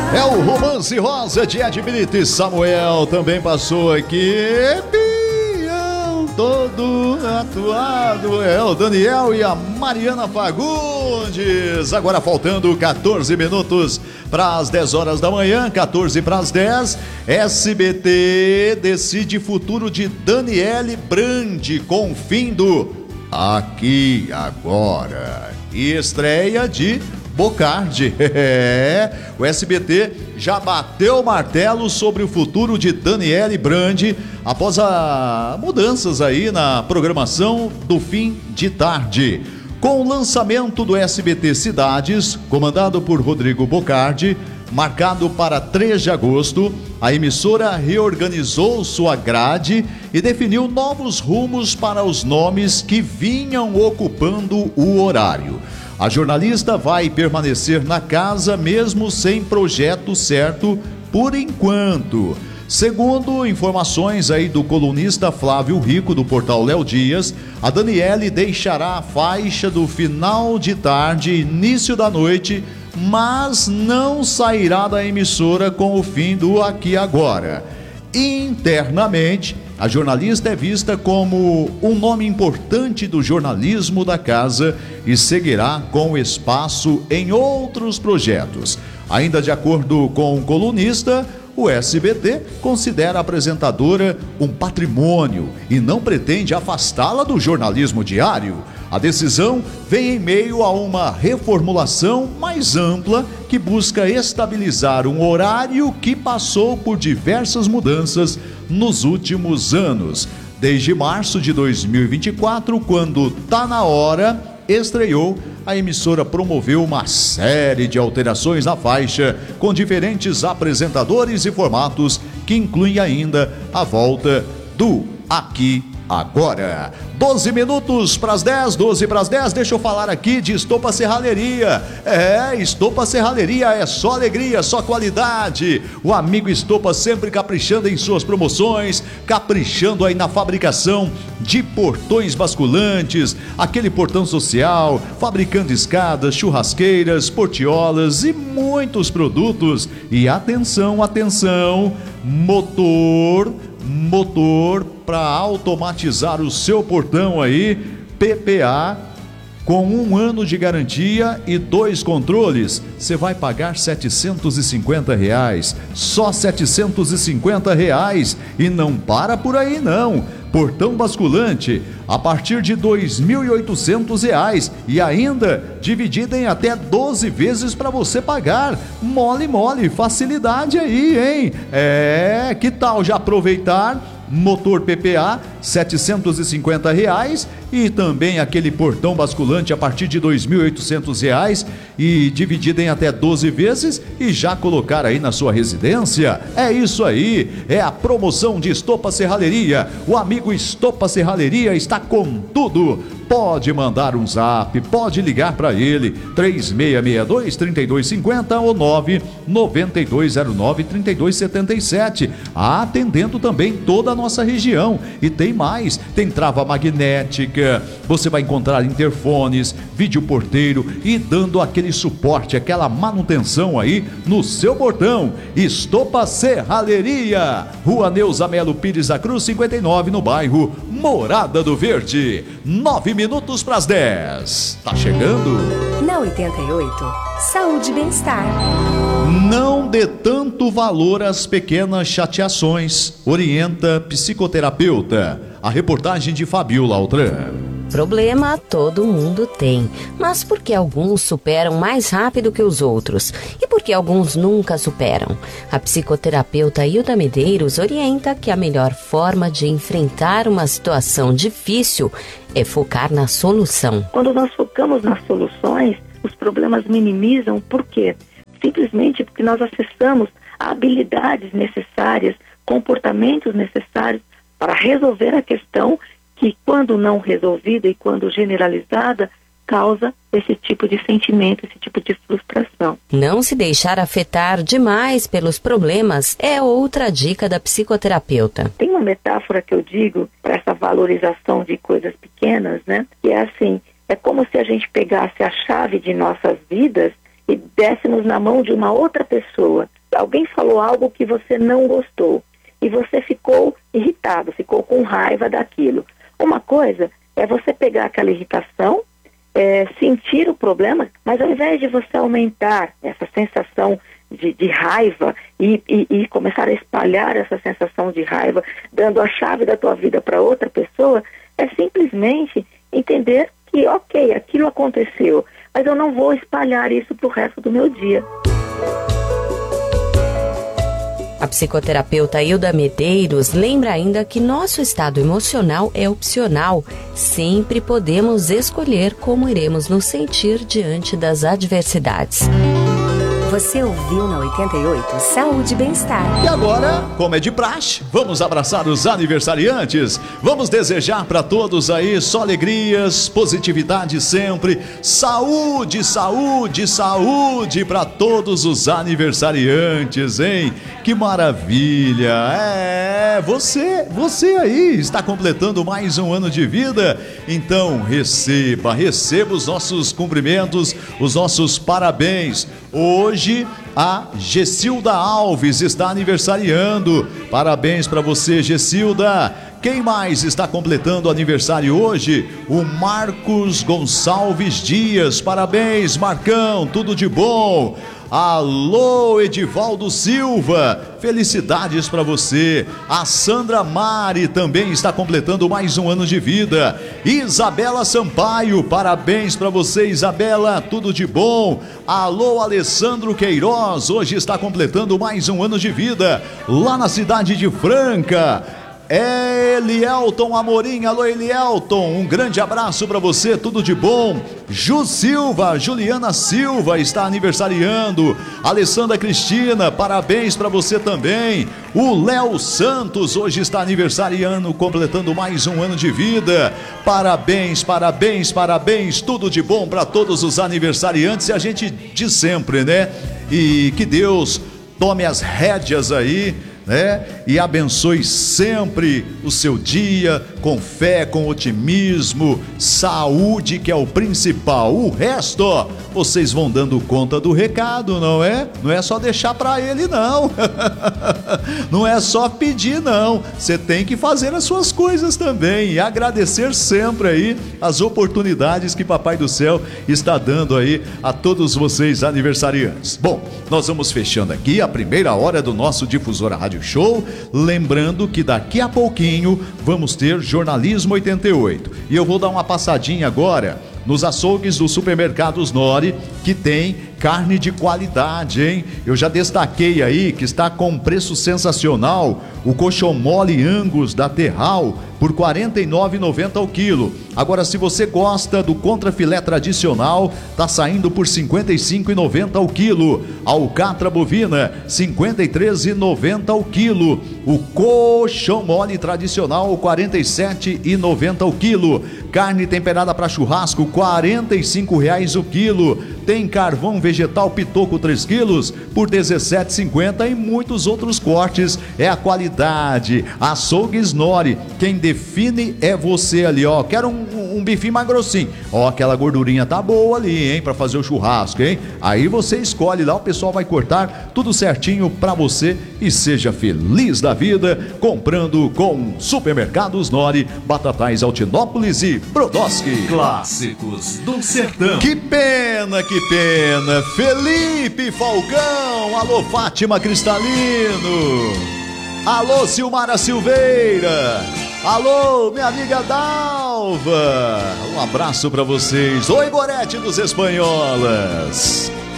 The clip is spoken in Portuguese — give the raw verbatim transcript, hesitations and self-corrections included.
É o Romance Rosa de Ed Brito e Samuel. Também passou aqui. Pião todo atuado. É o Daniel e a Mariana Fagundes. Agora faltando quatorze minutos para as dez horas da manhã. quatorze para as dez. S B T decide futuro de Daniele Brandi com o fim do Aqui Agora. E estreia de Bocardi. É, o S B T já bateu o martelo sobre o futuro de Daniele Brandi após as mudanças aí na programação do fim de tarde. Com o lançamento do S B T Cidades, comandado por Rodrigo Bocardi, marcado para três de agosto, a emissora reorganizou sua grade e definiu novos rumos para os nomes que vinham ocupando o horário. A jornalista vai permanecer na casa mesmo sem projeto certo por enquanto. Segundo informações aí do colunista Flávio Rico do portal Léo Dias, a Daniele deixará a faixa do final de tarde e início da noite, mas não sairá da emissora com o fim do Aqui Agora. Internamente, a jornalista é vista como um nome importante do jornalismo da casa e seguirá com espaço em outros projetos. Ainda de acordo com o colunista, o S B T considera a apresentadora um patrimônio e não pretende afastá-la do jornalismo diário. A decisão vem em meio a uma reformulação mais ampla que busca estabilizar um horário que passou por diversas mudanças nos últimos anos. Desde março de dois mil e vinte e quatro, quando Tá Na Hora estreou, a emissora promoveu uma série de alterações na faixa, com diferentes apresentadores e formatos, que incluem ainda a volta do Aqui Agora. doze minutos para as dez, doze para as dez, deixa eu falar aqui de Estopa Serralheria. É, Estopa Serralheria é só alegria, só qualidade. O amigo Estopa sempre caprichando em suas promoções, caprichando aí na fabricação de portões basculantes, aquele portão social, fabricando escadas, churrasqueiras, portiolas e muitos produtos. E atenção, atenção, motor, motor para automatizar o seu portão aí, P P A, com um ano de garantia e dois controles, você vai pagar setecentos e cinquenta reais, só setecentos e cinquenta reais, e não para por aí não. Portão basculante a partir de dois mil e oitocentos reais e ainda dividido em até doze vezes para você pagar. Mole, mole, facilidade aí, hein? É, que tal já aproveitar? Motor P P A, setecentos e cinquenta reais, e também aquele portão basculante a partir de dois mil e oitocentos reais e dividido em até doze vezes e já colocar aí na sua residência. É isso aí, é a promoção de Estopa Serralheria. O amigo Estopa Serralheria está com tudo. Pode mandar um zap, pode ligar para ele, três seis seis dois, três dois cinco zero ou nove nove dois zero nove, três dois sete sete, atendendo também toda a nossa região. E tem mais, tem trava magnética, você vai encontrar interfones, vídeo porteiro e dando aquele suporte, aquela manutenção aí no seu portão. Estopa Serralheria, Rua Neuza Melo Pires da Cruz, cinquenta e nove, no bairro Morada do Verde. Nove minutos para as dez. Tá chegando? Na oitenta e oito, saúde e bem-estar. Não dê tanto valor às pequenas chateações. Orienta psicoterapeuta. A reportagem de Fabiola Altran. Problema todo mundo tem, mas por que alguns superam mais rápido que os outros? E por que alguns nunca superam? A psicoterapeuta Hilda Medeiros orienta que a melhor forma de enfrentar uma situação difícil é focar na solução. Quando nós focamos nas soluções, os problemas minimizam. Por quê? Simplesmente porque nós acessamos habilidades necessárias, comportamentos necessários para resolver a questão que, quando não resolvida e quando generalizada, causa esse tipo de sentimento, esse tipo de frustração. Não se deixar afetar demais pelos problemas é outra dica da psicoterapeuta. Tem uma metáfora que eu digo para essa valorização de coisas pequenas, né? Que é assim, é como se a gente pegasse a chave de nossas vidas e dessemos na mão de uma outra pessoa. alguém falou algo que você não gostou e você ficou irritado, ficou com raiva daquilo. Uma coisa é você pegar aquela irritação, é, sentir o problema, mas ao invés de você aumentar essa sensação de, de raiva e, e, e começar a espalhar essa sensação de raiva, dando a chave da tua vida para outra pessoa, é simplesmente entender que, ok, aquilo aconteceu, mas eu não vou espalhar isso para o resto do meu dia. A psicoterapeuta Hilda Medeiros lembra ainda que nosso estado emocional é opcional. Sempre podemos escolher como iremos nos sentir diante das adversidades. Você ouviu na oitenta e oito Saúde e Bem-Estar. E agora, como é de praxe, vamos abraçar os aniversariantes. Vamos desejar para todos aí só alegrias, positividade sempre, saúde, saúde, saúde para todos os aniversariantes, hein? Que maravilha! É, você, você aí está completando mais um ano de vida. Então, receba, receba os nossos cumprimentos, os nossos parabéns. Hoje a Gessilda Alves está aniversariando. Parabéns para você, Gessilda. Quem mais está completando aniversário hoje? O Marcos Gonçalves Dias. Parabéns, Marcão, tudo de bom. Alô, Edivaldo Silva, felicidades para você. A Sandra Mari também está completando mais um ano de vida. Isabela Sampaio, parabéns para você, Isabela, tudo de bom. Alô, Alessandro Queiroz, hoje está completando mais um ano de vida, lá na cidade de Franca. Elielton Amorim, alô Elielton, um grande abraço para você, tudo de bom. Ju Silva, Juliana Silva está aniversariando. Alessandra Cristina, parabéns para você também. O Léo Santos hoje está aniversariando, completando mais um ano de vida. Parabéns, parabéns, parabéns, tudo de bom para todos os aniversariantes. E a gente de sempre, né? E que Deus tome as rédeas aí, né? E abençoe sempre o seu dia com fé, com otimismo, saúde, que é o principal. O resto, ó, vocês vão dando conta do recado, não é? Não é só deixar para ele, não. Não é só pedir, não. Você tem que fazer as suas coisas também e agradecer sempre aí as oportunidades que Papai do Céu está dando aí a todos vocês aniversariantes. Bom, nós vamos fechando aqui a primeira hora do nosso Difusora Rádio Show, lembrando que daqui a pouquinho vamos ter Jornalismo oitenta e oito. E eu vou dar uma passadinha agora nos açougues dos supermercados Nori, que tem carne de qualidade, hein? Eu já destaquei aí que está com preço sensacional o coxão mole Angus da Terral por quarenta e nove reais e noventa centavos o quilo. Agora, se você gosta do contrafilé tradicional, tá saindo por cinquenta e cinco reais e noventa centavos o quilo. Alcatra bovina, cinquenta e três reais e noventa centavos o quilo. O coxão mole tradicional, quarenta e sete reais e noventa centavos o quilo. Carne temperada para churrasco, quarenta e cinco reais o quilo. Tem carvão vegetal pitoco três quilos por dezessete reais e cinquenta centavos e muitos outros cortes. É a qualidade. Açougues Nori, quem define é você ali, ó. Quero um, um bifinho mais grossinho. Ó, aquela gordurinha tá boa ali, hein, para fazer o churrasco, hein? Aí você escolhe lá, o pessoal vai cortar tudo certinho para você e seja feliz da vida comprando com Supermercados Nori, Batatais Altinópolis e Brodowski. Clássicos do Sertão. Que pena, que pena. Felipe Falcão, alô Fátima Cristalino, alô Silmara Silveira, alô minha amiga Dalva, um abraço pra vocês. Oi Gorete dos Espanholas.